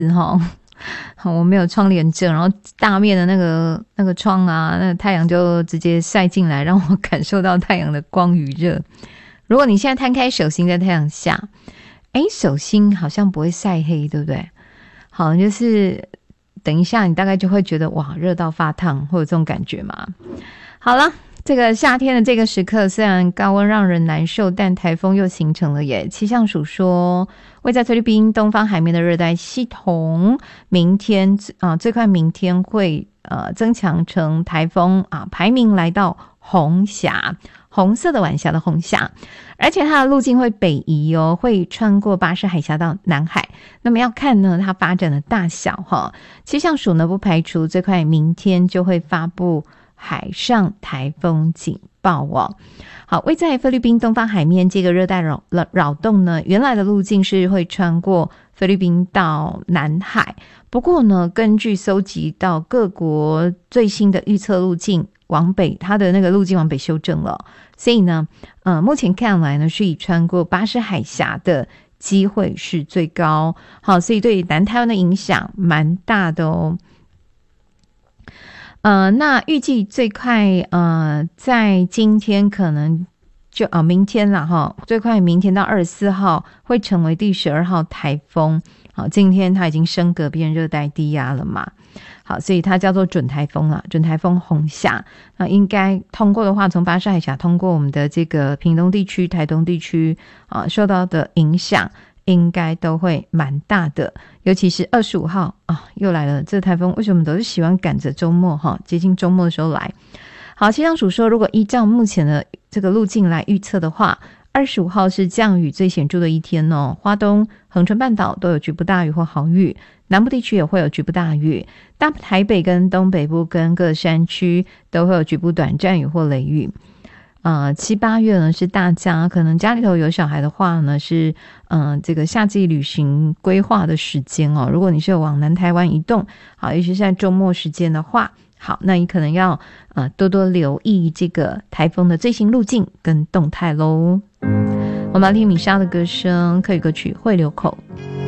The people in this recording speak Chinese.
哈。我没有窗帘正，然后大面的那个窗啊，那个太阳就直接晒进来，让我感受到太阳的光与热。如果你现在摊开手心在太阳下，手心好像不会晒黑，对不对？好，就是等一下你大概就会觉得哇，热到发烫，会有这种感觉嘛。好了，这个夏天的这个时刻，虽然高温让人难受，但台风又形成了耶。气象署说，位在菲律宾东方海面的热带系统，明天最快明天会增强成台风啊，排名来到红霞，红色的晚霞的红霞，而且它的路径会北移哦，会穿过巴士海峡到南海。那么要看呢它发展的大小哈。气象署呢不排除最快明天就会发布海上台风警报哦。好，位在菲律宾东方海面这个热带扰动呢，原来的路径是会穿过菲律宾到南海，不过呢，根据搜集到各国最新的预测路径，往北，它的那个路径往北修正了，所以呢，目前看来呢，是以穿过巴士海峡的机会是最高。好，所以对南台湾的影响蛮大的哦。那预计最快在今天可能就明天啦哈，最快明天到24号会成为第12号台风。好，今天它已经升格变热带低压了嘛。好，所以它叫做准台风啦，准台风红霞。那应该通过的话，从巴士海峡通过我们的这个屏东地区、台东地区受到的影响应该都会蛮大的，尤其是25号又来了。这个台风为什么都是喜欢赶着周末接近周末的时候来？好，气象署说，如果依照目前的这个路径来预测的话，25号是降雨最显著的一天哦。花东、恒春半岛都有局部大雨或豪雨，南部地区也会有局部大雨，大台北跟东北部跟各山区都会有局部短暂雨或雷雨。7、8月呢是大家可能家里头有小孩的话呢是这个夏季旅行规划的时间哦。如果你是有往南台湾移动，好，尤其是在周末时间的话，好，那你可能要多多留意这个台风的最新路径跟动态咯。我们要听米莎的歌声，客语歌曲《汇流口》。